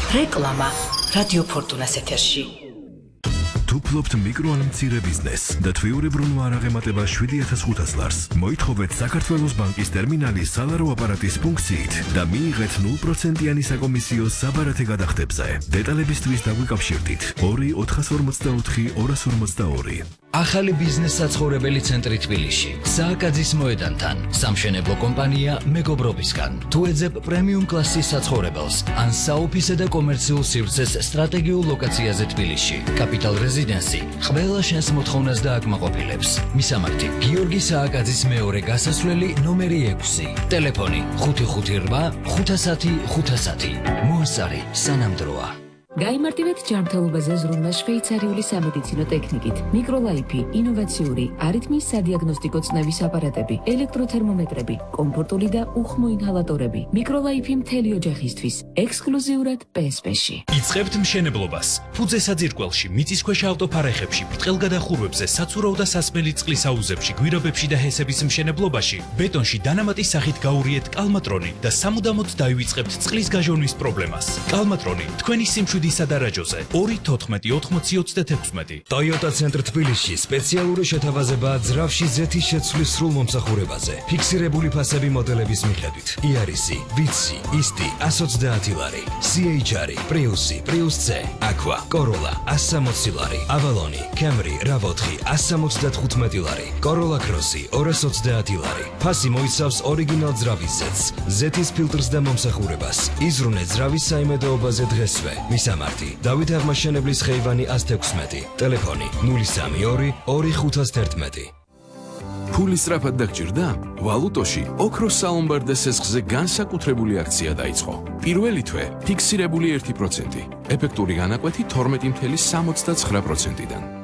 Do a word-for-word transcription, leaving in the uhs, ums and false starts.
რეკლამა რადიო ფორტუნას ეთერში. თუ ფლობთ მიკრო ან მცირე ბიზნესს და თვიურებრივ არაღემატება შვიდი ათას ხუთას ლარს, მოითხოვეთ საქართველოს ბანკის ტერმინალის სალარო აპარატის ფუნქციით და მიიღეთ ნულ პროცენტიანი საკომისიო საბარათე გადახდებზე. დეტალებისთვის დაგვიკავშირდით ორი ოთხას ორმოცდაოთხი ორას ორმოცდაორი. ახალი ბიზნეს საცხოვრებელი ცენტრი თბილისში. სააკაძის მოედანთან. სამშენებლო კომპანია მეგობრობისგან. თუ ეძებ პრემიუმ კლასის საცხოვრებელს ან საოფისე და კომერციულ სივრცეს სტრატეგიულ ლოკაციაზე თბილისში. კაპიტალ რეზიდენსი ყველა შენს მოთხოვნას დააკმაყოფილებს. მისამართი გიორგი სააკაძის მეორე გასასვლელი ნომერი ექვსი. ტელეფონი ხუთი ხუთი რვა ხუთასათი ხუთასათი. მოასწარი სანამდროა. გაიმარტივეთ ჯანმრთელობაზე ზრუნვა შვეიცარიული სამედიცინო ტექნიკით. მიკროლაიფი, ინოვაციური, არითმიის სადიაგნოსტიკო წნევის აპარატები, ელექტროთერმომეტრები, კომფორტული და უხმო ინჰალატორები. მიკროლაიფი მთელი ოჯახისთვის, ექსკლუზიურად პე ეს პე-ში. იწყებთ მშენებლობას. ფუძე საძირკველში, მიწისქვეშა ავტოფარეხებში, ბრტყელგადახურვებზე, საცურაო და სასმელი წყლის აუზებში, გვირაბებში და ჰესების მშენებლობაში, ბეტონში დანამატის სახით გაურიეთ კალმატრონი და სამუდამოდ დაივიწყებთ წყლის გაჟონვის პრობლემას. კალმატრონი თქვენი სიმშვიდი სადარაჯოზე ორი თოთხმეტი ოთხმოცი ოცდაექვსი. Toyota ცენტრ თბილისში სპეციალური შეთავაზებაა ძრავში ზეთის შეცვლის სრულ მომსახურებაზე. ფიქსირებული ფასები მოდელების მიხედვით. იარისი, ვიცი, ისტი, ას ოცდაათი ლარი, სი ეიჩ არი, პრიუსი, პრიუს C, Aqua, Corolla, ას სამოცი ლარი, Avalon, Camry, RAV ოთხი, ას სამოცდათხუთმეტი ლარი, Corolla Cross-ი, ორას ოცდაათი ლარი. ფასი მოიცავს ორიგინალ ძრავის ზეთს, ზეთის ფილტრს და მომსახურებას. იზრუნე ძრავის საიმედოობაზე დღესვე. მისამართი დავით აღმაშენებლის ხეივანი ას თექვსმეტი. ტელეფონი ნული სამი ორი ორი ხუთას თერთმეტი. ფული სწრაფად დაგჭირდა? ვალუტოში ოქროს სალომბარდე სესხზე განსაკუთრებული აქცია დაიწყო. პირველი თვე ფიქსირებული ერთი პროცენტი, ეფექტური განაკვეთი თორმეტი კoma სამოცდაცხრა პროცენტიდან.